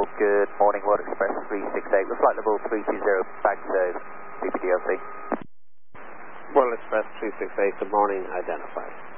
Central, good morning, World Express 368, with flight level 320, back to CPDLC. World Express 368, good morning, identified.